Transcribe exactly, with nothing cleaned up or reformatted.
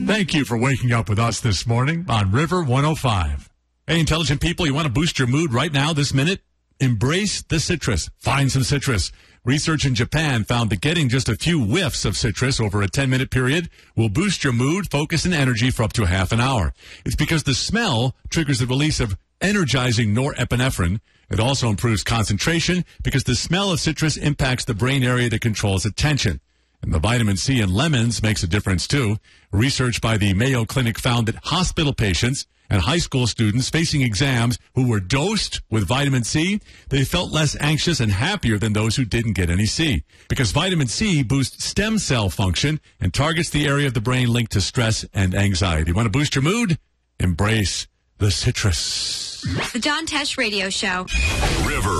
Thank you for waking up with us this morning on River one oh five. Hey, intelligent people, you want to boost your mood right now, this minute? Embrace the citrus. Find some citrus. Research in Japan found that getting just a few whiffs of citrus over a ten-minute period will boost your mood, focus, and energy for up to half an hour. It's because the smell triggers the release of energizing norepinephrine. It also improves concentration because the smell of citrus impacts the brain area that controls attention. And the vitamin C in lemons makes a difference, too. Research by the Mayo Clinic found that hospital patients and high school students facing exams who were dosed with vitamin C, they felt less anxious and happier than those who didn't get any C. Because vitamin C boosts stem cell function and targets the area of the brain linked to stress and anxiety. Want to boost your mood? Embrace the citrus. The John Tesh Radio Show. River.